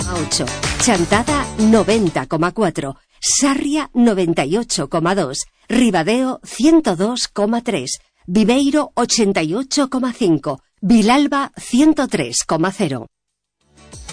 8, Chantada 90,4, Sarria 98,2, Ribadeo 102,3, Viveiro 88,5, Vilalba 103,0.